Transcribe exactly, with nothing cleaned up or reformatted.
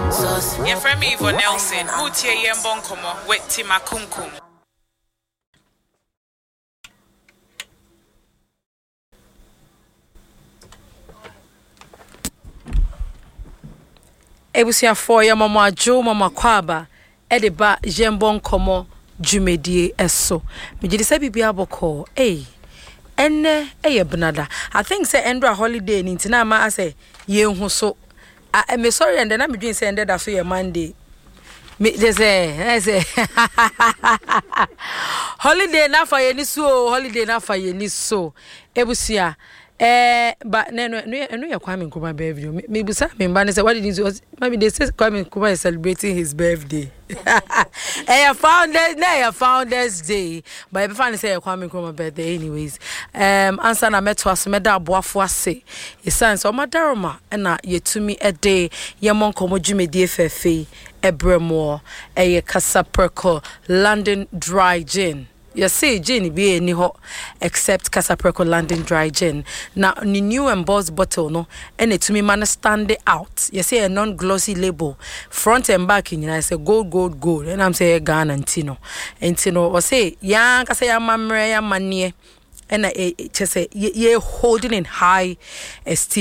Your friend me Yvonne Nelson, Mutie Yembon Komo, Wet Timakunkum. Ebusia for ya mama Jo mama kwaba ede ba Yembon Komo Jumedie eso. Me gidi se bibia boko eh enne eye benada. I think say endra holiday ni ntina ma ase ye hu so. I me sorry and then I'm doing say ended so ye Monday. Me they say I say holiday na fa ye ni so holiday na fa ye ni so. Ebusia Eh, but no, no, no, no, you're Kwame Nkrumah birthday. Maybe some man say, what did he do? Maybe they say Kwame Nkrumah is celebrating his birthday. Eh, Founders, no, Founders Day. But if I say Kwame Nkrumah birthday, anyways. Um, answer na met was meda boafo ase. It sounds so madaroma. Na ye to me a day. Ye mon komo Jumedie fefe. Ebremo. Eh, Casa Perco. London Dry Gin. You see, gin be any hot except Casapreco London Dry Gin. Now, the new embossed bottle, no, and it to me man stand it out. You see a non-glossy label, front and back in. I say gold, gold, gold, and I'm saying Ghana and Tino, and Tino or say young, I say I'm mamre, money, and I just say ye holding in high esteem.